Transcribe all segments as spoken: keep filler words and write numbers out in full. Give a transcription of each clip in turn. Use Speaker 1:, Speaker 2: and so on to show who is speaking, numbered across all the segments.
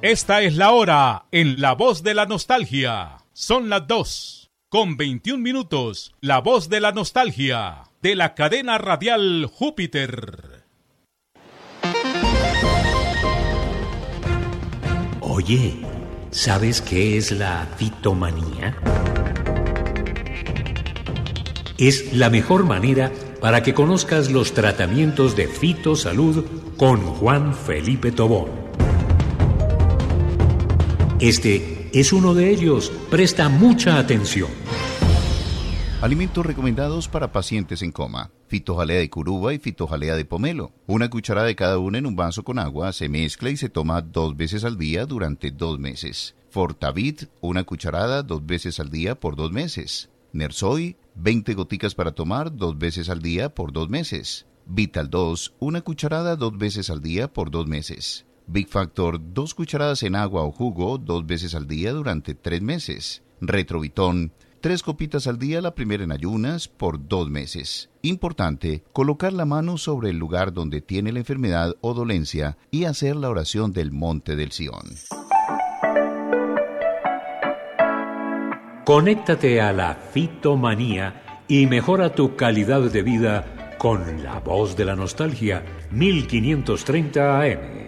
Speaker 1: Esta es la hora en La Voz de la Nostalgia. Son las dos con veintiún minutos. La Voz de la Nostalgia de la cadena radial Júpiter.
Speaker 2: Oye, ¿sabes qué es la fitomanía? Es la mejor manera para que conozcas los tratamientos de fitosalud con Juan Felipe Tobón. Este es uno de ellos. Presta mucha atención.
Speaker 3: Alimentos recomendados para pacientes en coma: fitojalea de curuba y fitojalea de pomelo. Una cucharada de cada una en un vaso con agua, se mezcla y se toma dos veces al día durante dos meses. Fortavit, una cucharada dos veces al día por dos meses. Nersoy, veinte goticas para tomar dos veces al día por dos meses. Vital dos, una cucharada dos veces al día por dos meses. Big Factor, dos cucharadas en agua o jugo dos veces al día durante tres meses. Retrovitón, tres copitas al día, la primera en ayunas, por dos meses. Importante, colocar la mano sobre el lugar donde tiene la enfermedad o dolencia y hacer la oración del Monte del Sión.
Speaker 2: Conéctate a la fitomanía y mejora tu calidad de vida con La Voz de la Nostalgia, mil quinientos treinta A M.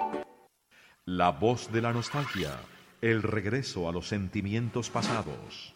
Speaker 4: La Voz de la Nostalgia, el regreso a los sentimientos pasados.